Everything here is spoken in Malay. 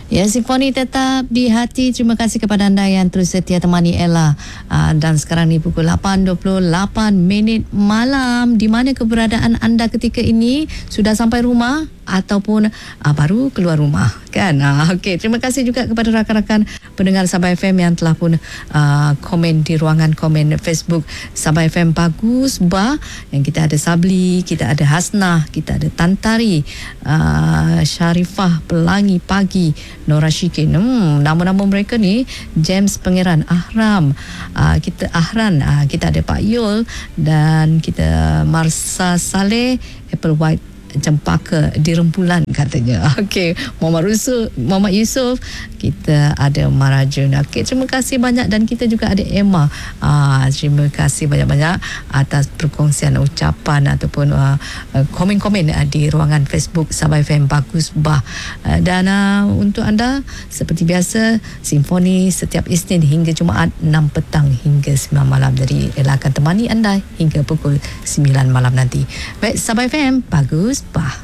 Ya, Simfoni tetap di hati. Terima kasih kepada anda yang terus setia temani Ella. Dan sekarang ni pukul 8.28 malam. Di mana keberadaan anda ketika ini? Sudah sampai rumah ataupun baru keluar rumah, kan? Okey, terima kasih juga kepada rakan-rakan pendengar Sabah FM yang telah pun komen di ruangan komen Facebook Sabah FM. Bagus, bah. Yang kita ada Sabli, kita ada Hasnah, kita ada Tantari, Syarifah Pelangi Pagi, Nora Syikin. Nama-nama mereka ni James Pangeran, Ahram, kita Ahran, kita ada Pak Yul, dan kita Marsa Saleh, Apple White Cempaka di Rempulan katanya. Okey, Muhammad Yusof, kita ada Marajun. Okey, terima kasih banyak, dan kita juga ada Emma. Terima kasih banyak-banyak atas perkongsian ucapan ataupun komen-komen di ruangan Facebook Sabah FM. Bagus, bah. Dan untuk anda seperti biasa, Simfoni setiap Isnin hingga Jumaat 6 petang hingga 9 malam. Jadi Ella akan temani anda hingga pukul 9 malam nanti. Baik, Sabah FM, bagus, bah.